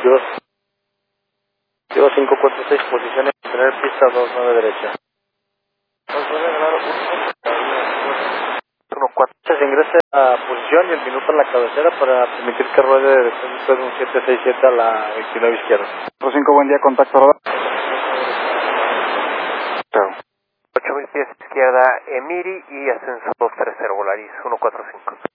Llevo 546 posiciones, tener pista 29 derecha. Nos puede agarrar 1-4. Se ingrese a posición y el minuto a la cabecera para permitir que ruede después de un 767 a la 29 izquierda. 5, buen día, contacto rodar. Chao. 8000 pies izquierda Emiri y ascenso 230 Volaris 145.